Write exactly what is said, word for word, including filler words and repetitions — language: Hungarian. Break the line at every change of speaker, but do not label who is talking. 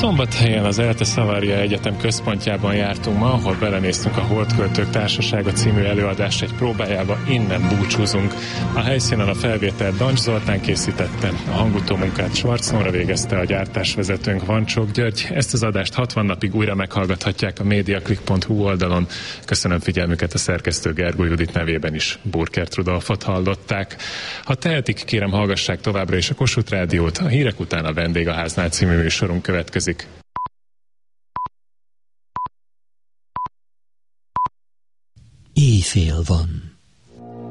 Szombathelyen az ELTE Savaria Egyetem központjában jártunk ma, ahol belenéztünk a Holdköltők Társasága című előadás egy próbájába, innen búcsúzunk. A helyszínen a felvételt Dancs Zoltán készítette, a hangutó munkát Schwarz Nóra végezte, a gyártásvezetőnk Vancsók György. Ezt az adást hatvan napig újra meghallgathatják a mediaclick pont hu oldalon. Köszönöm figyelmüket, a szerkesztő Gergó Judit nevében is Burkert Rudolfot hallották. Ha tehetik, kérem hallgassák továbbra is a Kossuth Rádiót, a hírek után a Vendégháznál című műsorunk következik.
Éjfél van.